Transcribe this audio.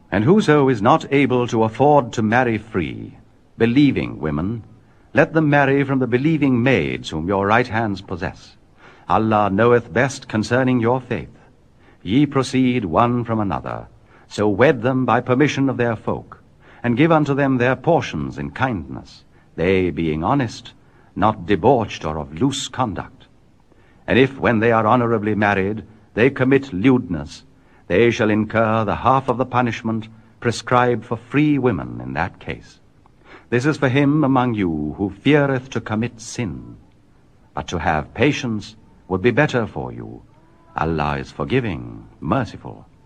And whoso is not able to afford to marry free, believing women, let them marry from the believing maids whom your right hands possess. Allah knoweth best concerning your faith. Ye proceed one from another, so wed them by permission of their folk, and give unto them their portions in kindness, they being honest, not debauched or of loose conduct. And if, when they are honorably married, they commit lewdness, they shall incur the half of the punishment prescribed for free women in that case. This is for him among you who feareth to commit sin. But to have patience would be better for you. Allah is forgiving, merciful.